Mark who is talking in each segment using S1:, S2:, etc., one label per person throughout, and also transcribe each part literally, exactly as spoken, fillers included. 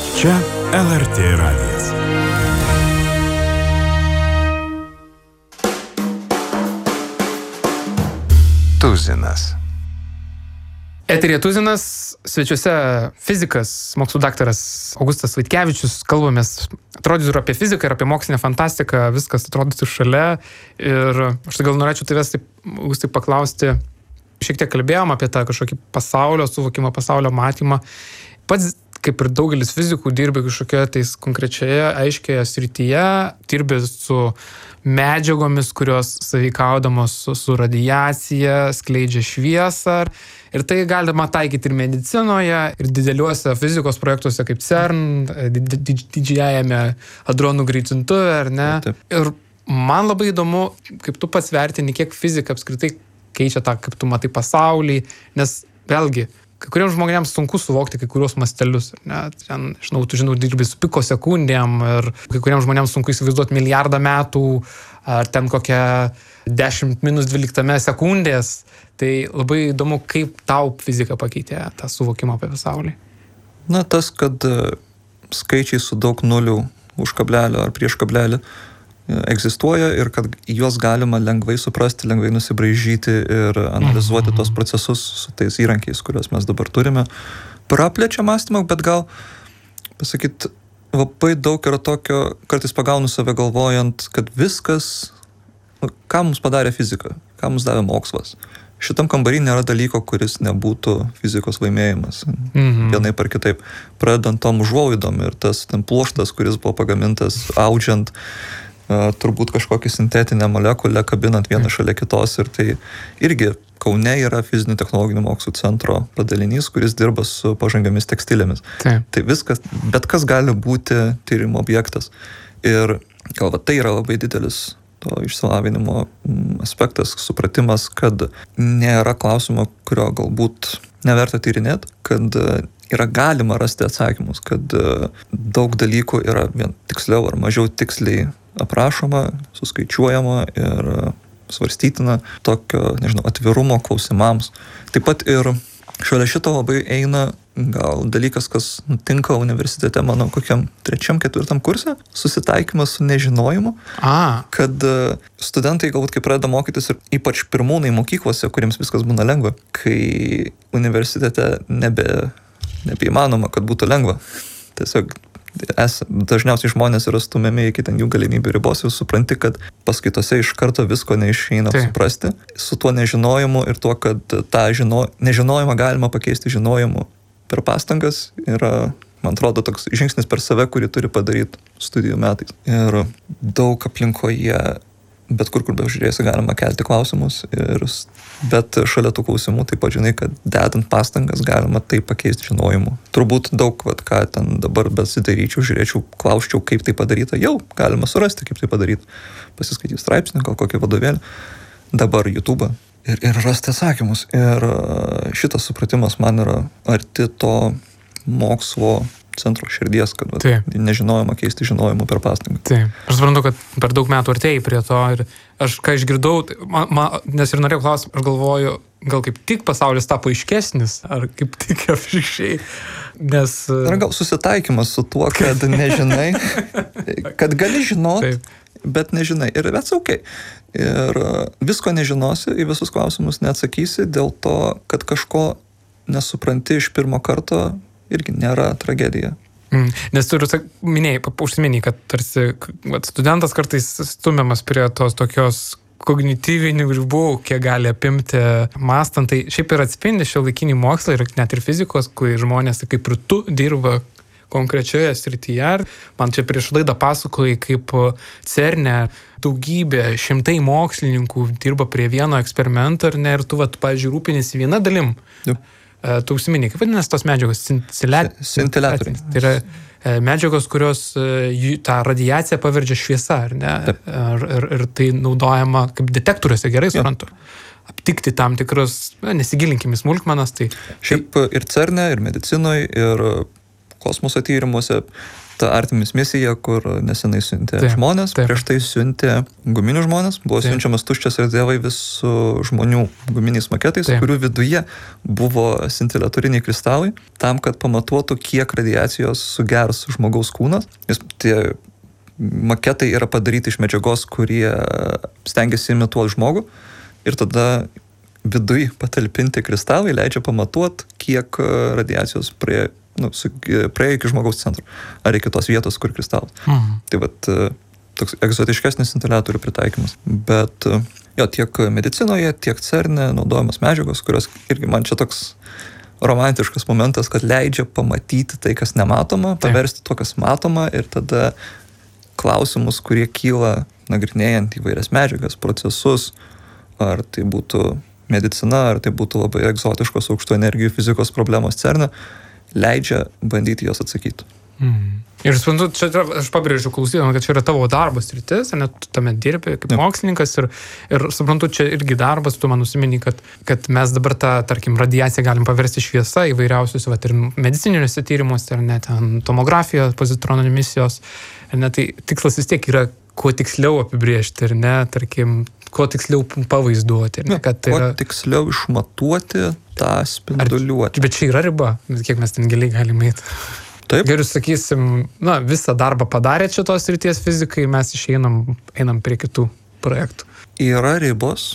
S1: Čia L R T radijas. Tuzinas.
S2: Eterija Tuzinas, svečiuose fizikas, mokslų daktaras Augustas Vaitkevičius, kalbamės, atrodytų ir apie fiziką, ir apie mokslinę fantastiką, viskas atrodytų šalia. Ir aš gal norėčiau tavęs taip, Augustai, paklausti, šiek tiek kalbėjom apie tą kažkokį pasaulio suvokimą, pasaulio matymą. Pats, kaip ir daugelis fizikų, dirbi kažkokioje tais konkrečioje, aiškioje srityje, dirbi su medžiagomis, kurios sąveikaudamos su, su radiacija, skleidžia šviesą. Ir tai galima taikyti ir medicinoje, ir dideliuose fizikos projektuose kaip CERN, didžiajame hadronų greitintuvė, ar ne?
S3: Taip.
S2: Ir man labai įdomu, kaip tu pats vertini, kiek fizika apskritai keičia tą, kaip tu matai pasaulį, nes vėlgi, kai kuriems žmonėms sunku suvokti kai kurios mastelius. Ne? Ten, žinau, tu žinau, dirbi su piko sekundėm ir kai kuriems žmonėms sunku įsivaizduoti milijardą metų ar ten kokią dešimt minus dvyliktame sekundės. Tai labai įdomu, kaip tau fizika pakeitė tą suvokimą apie pasaulį.
S3: Na, tas, kad skaičiai su daug nulių už kablelio ar prieš kablelį egzistuoja ir kad juos galima lengvai suprasti, lengvai nusibraižyti ir analizuoti tos procesus su tais įrankiais, kuriuos mes dabar turime. Praplečia mąstymą, bet gal, pasakyt, labai daug yra tokio, kartais pagaunu save galvojant, kad viskas, nu, ką mums padarė fizika, ką mums davė mokslas. Šitam kambarį nėra dalyko, kuris nebūtų fizikos laimėjimas. Mhm. Vienaip ar kitaip. Pradedant tom užuolaidom ir tas ten pluoštas, kuris buvo pagamintas audžiant Uh, turbūt kažkokį sintetinę molekulę, kabinant vieną šalia kitos. Ir tai irgi Kaune yra fizinių technologinių mokslų centro padalinys, kuris dirba su pažangiamis tekstilėmis.
S2: Taip.
S3: Tai viskas, bet kas gali būti tyrimo objektas. Ir gal va, tai yra labai didelis to išsilavinimo aspektas, supratimas, kad nėra klausimo, kurio galbūt neverta tyrinėti, kad yra galima rasti atsakymus, kad daug dalykų yra vien tiksliau ar mažiau tiksliai aprašoma, suskaičiuojama ir svarstytina tokio, nežinau, atvirumo klausimams. Taip pat ir šalia šito labai eina gal dalykas, kas nutinka universitete, mano kokiam trečiam, ketvirtam kurse, susitaikymas su nežinojimu,
S2: A.
S3: kad studentai galbūt kai pradeda mokytis ir ypač pirmūnai mokyklose, kuriems viskas būna lengva, kai universitete nebe, nebeįmanoma, kad būtų lengva. Tiesiog Es, dažniausiai žmonės yra stumiami iki ten jų galimybių ribos ir supranti, kad paskaitose iš karto visko neišeina
S2: tai.
S3: suprasti. Su tuo nežinojimu ir tuo, kad tą žino, nežinojimą galima pakeisti žinojimu per pastangas, yra, man atrodo, toks žingsnis per save, kurį turi padaryti studijų metais. Ir daug aplinkoje, bet kur, kur bežiūrėsi, galima kelti klausimus, ir, bet šalia tų klausimų taip pat žinai, kad dedant pastangas galima tai pakeisti žinojimu. Turbūt daug, vat, ką ten dabar besidaryčiau, žiūrėčiau, klausčiau, kaip tai padaryta, jau galima surasti, kaip tai padaryti. Pasiskaityti straipsnį, gal kokį vadovėlį, dabar YouTube ir, ir rasti atsakymus. Ir šitas supratimas man yra arti to mokslo centro širdies, kad vat, nežinojama keisti žinojimu per pastangą.
S2: Taip. Aš suprantu, kad per daug metų artėjai prie to ir aš ką išgirdau, man, man, nes ir norėjau klausti, aš galvoju, gal kaip tik pasaulis tapo aiškesnis, ar kaip tik apšikščiai, nes...
S3: Yra gal susitaikymas su tuo, kad nežinai, kad gali žinoti, bet nežinai. Ir that's okay. Ir visko nežinosi, į visus klausimus neatsakysi, dėl to, kad kažko nesupranti iš pirmo karto, irgi nėra tragedija.
S2: Mm. Nes tu minėjai, užsiminėjai, kad tarsi vat, studentas kartais stumiamas prie tos tokios kognityvinių ribų, kiek gali apimti mąstant. Tai šiaip ir atspindi šiuolaikinį mokslą ir net ir fizikos, kai žmonės, kaip ir tu, dirba konkrečioje srityje. Man čia prieš laidą pasakojai, kaip CERNe daugybė, šimtai mokslininkų dirba prie vieno eksperimento, ar ne, ir tu, vat, pavyzdžiui, rūpinėsi viena dalim.
S3: Jau.
S2: Tu užsiminė, kaip vadinasi tos medžiagos?
S3: Scintillatoriai.
S2: Tai yra medžiagos, kurios tą radiaciją paverčia šviesa, ar ne? Ir, ir, ir tai naudojama kaip detektoriuose, gerai suprantu. Aptikti tam tikrus, nesigilinkime į smulkmenas. Tai...
S3: Šiaip ir CERNe, ir medicinoje, ir kosmoso tyrimuose ta Artemis misija, kur nesenai siuntė
S2: taip,
S3: žmonės,
S2: taip.
S3: prieš tai siuntė guminių žmonės, buvo taip. Siunčiamas tuščias erdvėlai visų žmonių guminiais maketais, taip. Kurių viduje buvo scintillatoriniai kristalai, tam, kad pamatuotų, kiek radiacijos sugers žmogaus kūnas. Nes tie maketai yra padaryti iš medžiagos, kurie stengiasi imituoti žmogų ir tada viduj patalpinti kristalai leidžia pamatuoti, kiek radiacijos prie, nu, praėjo iki žmogaus centro ar iki tos vietos, kur kristalas. Mhm. Tai vat toks egzotiškesnis scintillatorių pritaikymas. Bet jo, tiek medicinoje, tiek cerne naudojamos medžiagos, kurios irgi man čia toks romantiškas momentas, kad leidžia pamatyti tai, kas nematoma, paversti to, kas matoma ir tada klausimus, kurie kyla nagrinėjant įvairias medžiagas, procesus, ar tai būtų medicina, ar tai būtų labai egzotiškos aukštų energijų fizikos problemos cerne, leidžia bandyti jos atsakyti.
S2: Mm. Ir suprantu, čia aš pabrėžiu klausydamas, kad čia yra tavo darbas rytis, net tu tame dirbi kaip ja. Mokslininkas ir, ir suprantu, čia irgi darbas, tu man užsimeni, kad, kad mes dabar tą, tarkim, radiaciją galim paversti šviesą įvairiausius, vat, ir medicininiuose tyrimuose, ir net tomografija, pozitronų emisijos, ir net tai tikslas vis tiek yra kuo tiksliau apibriežti, ir ne, tarkim, kuo tiksliau pavaizduoti. Ir ne, kad tai yra...
S3: Kuo tiksliau išmatuoti tą spinduliuotę.
S2: Bet čia yra riba, kiek mes ten giliai galime eiti.
S3: Taip.
S2: Geriau sakysim, na, visą darbą padarė šitos ryties fizikai, mes išeinam einam prie kitų projektų.
S3: Yra ribos,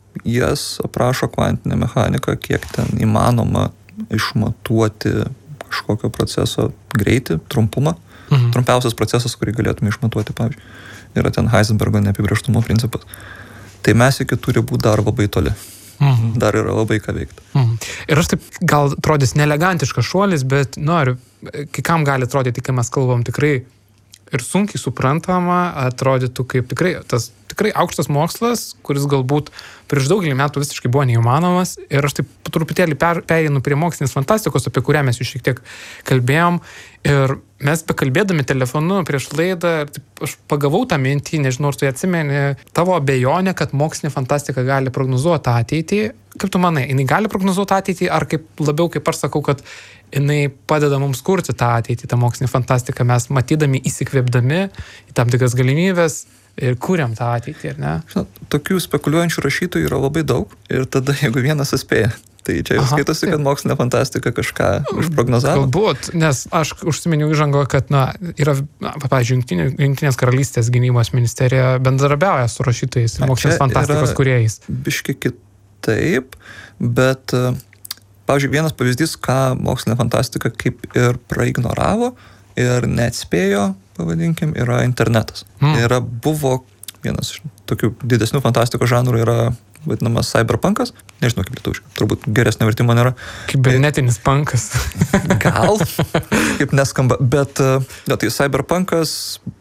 S3: jas aprašo kvantinė mechanika, kiek ten įmanoma išmatuoti kažkokio proceso greitį, trumpumą. Mhm. Trumpiausias procesas, kurį galėtume išmatuoti, pavyzdžiui, yra ten Heisenbergo neapibrėžtumo principas. Tai mes iki tų ribų dar labai toli. Mhm. Dar yra labai ką veikti.
S2: Mhm. Ir aš taip, gal atrodys neelegantiškas šuolis, bet noriu, kai kam gali atrodyti, kai mes kalbam tikrai ir sunkiai suprantama, atrodytų kaip tikrai tas tikrai aukštas mokslas, kuris galbūt prieš daugelį metų visiškai buvo neįmanomas. Ir aš taip truputėlį pereinu prie mokslinės fantastikos, apie kurią mes jau šiek tiek kalbėjom. Ir mes bekalbėdami telefonu prieš laidą, taip, aš pagavau tą mintį, nežinau, ar tu atsimeni, tavo abejonė, kad mokslinė fantastika gali prognozuoti ateitį. Kaip tu manai, jinai gali prognozuoti ateitį, ar kaip labiau, kaip aš sakau, kad jinai padeda mums kurti tą ateitį, tą mokslinę fantastiką, mes matydami, įsikvėpdami į tam tikras galimybės ir kūriam tą ateitį, ar ne?
S3: Žinot, tokių spekuliuojančių rašytojų yra labai daug ir tada, jeigu vienas atspėja, tai čia jau skaitosi, kad mokslinė fantastika kažką išprognozavo.
S2: Galbūt, nes aš užsiminiau įžango, kad, na, yra, na, pavyzdžiui, Jungtinės karalystės gynybos ministerija bendradarbiauja su rašytojais ir mokslinės fantastikos kūrėjais.
S3: Biški kitaip, bet, pavyzdžiui, vienas pavyzdys, ką mokslinė fantastika kaip ir praignoravo ir neatspėjo, pavadinkim, yra internetas. Hmm. Yra buvo vienas iš tokių didesnių fantastikos žanrų yra vadinamas cyberpunkas. Nežinau, kaip lietuviškai. Turbūt geresnio vertimo nėra.
S2: Kibernetinis punkas.
S3: Gal, kaip neskamba. Bet, ja, tai cyberpunkas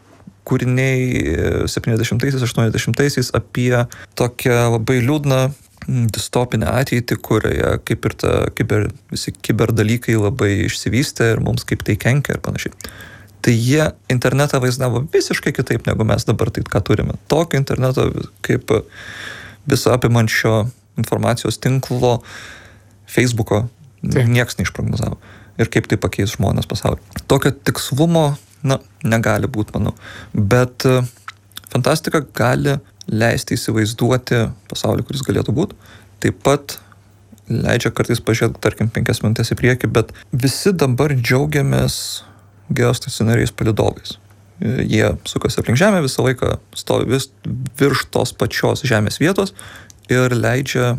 S3: kūriniai septyniasdešimtaisiais, aštuoniasdešimtaisiais apie tokią labai liūdną distopinę ateitį, kurioje kaip ir, ta, kaip ir visi kiberdalykai labai išsivystė ir mums kaip tai kenkia ir panašiai. Tai jie internetą vaizdavo visiškai kitaip, negu mes dabar tai ką turime. Tokio interneto kaip viso apimančio informacijos tinklo Facebooko tai nieks neišprognozavo. Ir kaip tai pakeis žmonės pasaulį. Tokio tikslumo, na, negali būti, manau. Bet fantastika gali leisti įsivaizduoti pasaulį, kuris galėtų būti. Taip pat leidžia kartais pažiūrėti, tarkim, penkias minutės į priekį, bet visi dabar džiaugiamės geostacionariais palydovais. Jie sukasi aplink Žemę, visą laiką stovi vis virš tos pačios Žemės vietos ir leidžia